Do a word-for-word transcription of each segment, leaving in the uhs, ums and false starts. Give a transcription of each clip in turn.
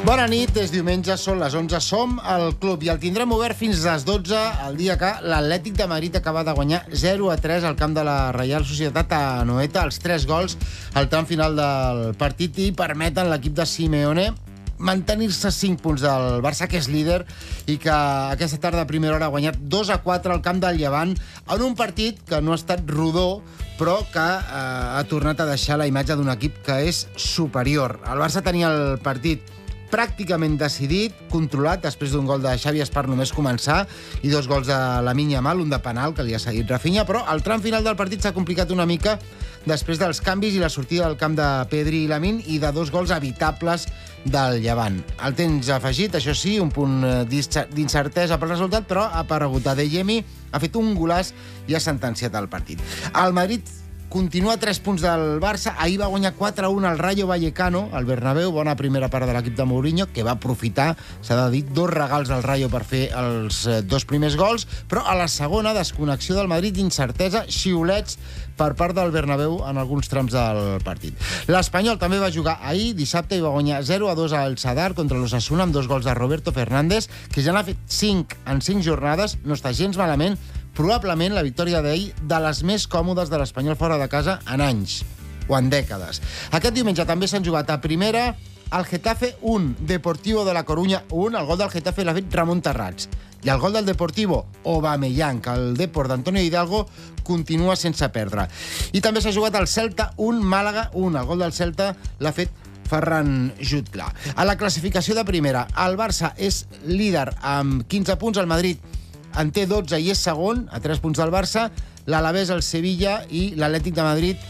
Bona nit, és diumenge, són les onze, som al club i el tindrem obert fins a les dotze, el dia que l'Atlètic de Madrid acaba de guanyar zero a tres al camp de la Reial Societat a Anoeta, els tres gols al tram final del partit i permeten l'equip de Simeone mantenir-se cinc punts del Barça, que és líder, i que aquesta tarda a primera hora ha guanyat dos a quatre al camp del Llevant, en un partit que no ha estat rodó, però que eh, ha tornat a deixar la imatge d'un equip que és superior. El Barça tenia el partit pràcticament decidit, controlat, després d'un gol de Xavi Espart només començar, i dos gols de Lamine Yamal, un de penal, que li ha seguit Rafinha, però el tram final del partit s'ha complicat una mica després dels canvis i la sortida del camp de Pedri i Lamine i de dos gols evitables del Llevant. El temps afegit, això sí, un punt d'incertesa pel resultat, però ha aparegut Adeyemi, ha fet un golaç i ha sentenciat el partit. El Madrid continua a tres punts del Barça. Ahir va guanyar quatre a un al Rayo Vallecano, al Bernabéu, bona primera part de l'equip de Mourinho, que va aprofitar, s'ha de dir, dos regals al Rayo per fer els dos primers gols, però a la segona, desconnexió del Madrid, incertesa, xiulets per part del Bernabéu en alguns trams del partit. L'Espanyol també va jugar ahir, dissabte, i va guanyar zero a dos al Sadar contra l'Osasuna amb dos gols de Roberto Fernández, que ja n'ha fet cinc en cinc jornades, no està gens malament, probablement la victòria d'ahir de les més còmodes de l'Espanyol fora de casa en anys o en dècades. Aquest diumenge també s'han jugat a primera el Getafe un, Deportivo de la Coruña un, el gol del Getafe l'ha fet Ramon Terrats, i el gol del Deportivo, Aubameyang, el Depor d'Antonio Hidalgo, continua sense perdre. I també s'ha jugat el Celta un, Màlaga un, el gol del Celta l'ha fet Ferran Jutgla. A la classificació de primera, el Barça és líder amb quinze punts, el Madrid en té dotze i és segon, a tres punts del Barça, l'Alavés, el Sevilla i l'Atlètic de Madrid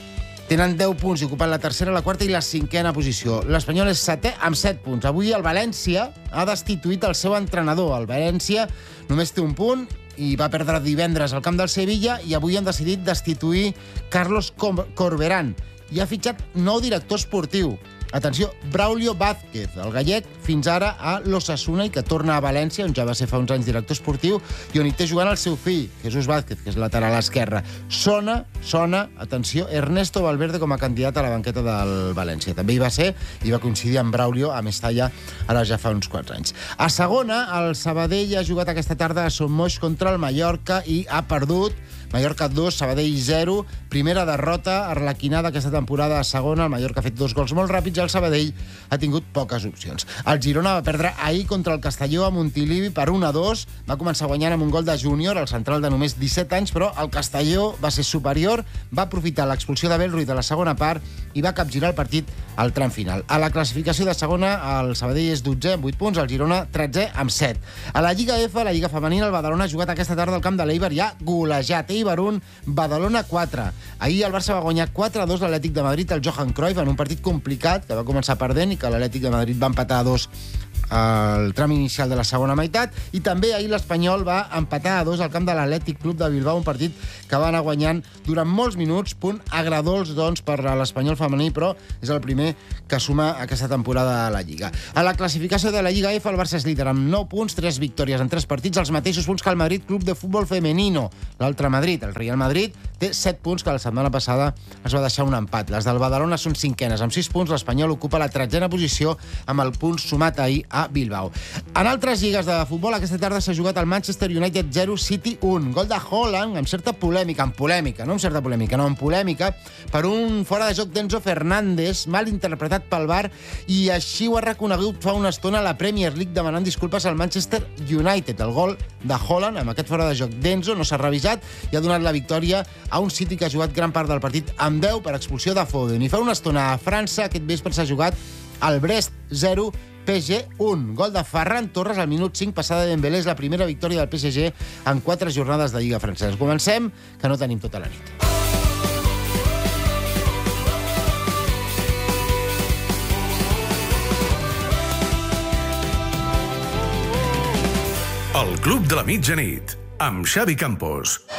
tenen deu punts i ocupen la tercera, la quarta i la cinquena posició. L'Espanyol és setè amb set punts. Avui el València ha destituït el seu entrenador. El València només té un punt i va perdre divendres al camp del Sevilla, i avui han decidit destituir Carlos Corberán i ha fitxat nou director esportiu. Atenció, Braulio Vázquez, el gallec, fins ara a l'Osasuna i que torna a València, on ja va ser fa uns anys director esportiu, i on hi té jugant el seu fill, Jesús Vázquez, que és lateral esquerre. Sona, sona, atenció, Ernesto Valverde com a candidat a la banqueta del València. També hi va ser i va coincidir amb Braulio a Mestalla ara ja fa uns quants anys. A segona, el Sabadell ha jugat aquesta tarda a Sommoix contra el Mallorca i ha perdut. Mallorca dos, Sabadell zero, primera derrota arlequinada aquesta temporada a segona. El Mallorca ha fet dos gols molt ràpids i el Sabadell ha tingut poques opcions. El Girona va perdre ahir contra el Castelló a Montilivi per un a dos, va començar guanyant amb un gol de Júnior, el central de només disset anys, però el Castelló va ser superior, va aprofitar l'expulsió de Belruiz de la segona part i va capgirar el partit al tram final. A la classificació de segona, el Sabadell és dotzè amb vuit punts, el Girona tretzè amb set. A la Lliga F, la Lliga Femenina, el Badalona ha jugat aquesta tarda al camp de l'Eibar i ha golejat. Eibar un, Badalona quatre. Ahir el Barça va guanyar quatre a dos l'Atlètic de Madrid al Johan Cruyff en un partit complicat que va començar perdent i que l'Atlètic de Madrid va empatar a dos al tram inicial de la segona meitat, i també ahir l'Espanyol va empatar a dos al camp de l'Atlètic Club de Bilbao, un partit que va anar guanyant durant molts minuts, punt agradolç doncs per a l'Espanyol femení, però és el primer que suma aquesta temporada a la Lliga. A la classificació de la Lliga F, el Barça és líder amb nou punts, tres victòries en tres partits, els mateixos punts que el Madrid Club de Futbol Femenino. L'altre Madrid, el Real Madrid, té set punts, que la setmana passada es va deixar un empat. Les del Badalona són cinquenes amb sis punts, l'Espanyol ocupa la tretzena posició amb el punt sumat ahir a Bilbao. En altres lligues de futbol, aquesta tarda s'ha jugat el Manchester United zero, City un. Gol de Haaland, amb certa polèmica, amb polèmica, no amb certa polèmica, no amb polèmica, per un fora de joc d'Enzo Fernández, mal interpretat pel V A R, i així ho ha reconegut fa una estona la Premier League demanant disculpes al Manchester United. El gol de Haaland, amb aquest fora de joc d'Enzo, no s'ha revisat i ha donat la victòria a un City que ha jugat gran part del partit amb deu per expulsió de Foden. I fa una estona a França, aquest vespre s'ha jugat el Brest zero, P S G un. Gol de Ferran Torres al minut cinc, passada de Dembélé, és la primera victòria del P S G en quatre jornades de Lliga francesa. Comencem, que no tenim tota la nit. El Club de la Mitjanit, amb Xavi Campos.